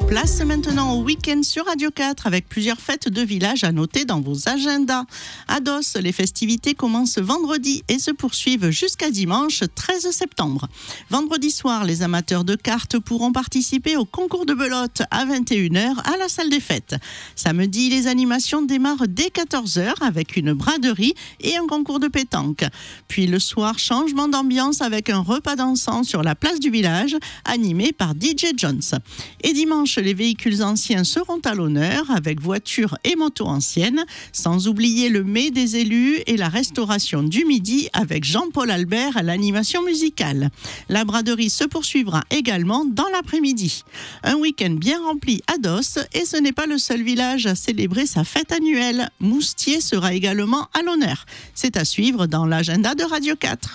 Place maintenant au week-end sur Radio 4 avec plusieurs fêtes de village à noter dans vos agendas. À Dos, les festivités commencent vendredi et se poursuivent jusqu'à dimanche 13 septembre. Vendredi soir, les amateurs de cartes pourront participer au concours de belote à 21h à la salle des fêtes. Samedi, les animations démarrent dès 14h avec une braderie et un concours de pétanque. Puis le soir, changement d'ambiance avec un repas dansant sur la place du village animé par DJ Jones. Et dimanche, les véhicules anciens seront à l'honneur avec voitures et motos anciennes, sans oublier le mets des élus et la restauration du midi avec Jean-Paul Albert à l'animation musicale. La braderie se poursuivra également dans l'après-midi. Un week-end bien rempli à Dos et ce n'est pas le seul village à célébrer sa fête annuelle. Moustier sera également à l'honneur. C'est à suivre dans l'agenda de Radio 4.